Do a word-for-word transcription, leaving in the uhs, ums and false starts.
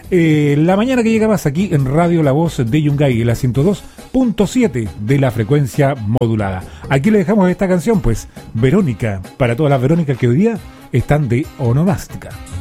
Eh, la mañana que llega más aquí en Radio La Voz de Yungay, la ciento dos punto siete de la frecuencia modulada. Aquí le dejamos esta canción, pues, Verónica, para todas las Verónicas que hoy día están de onomástica.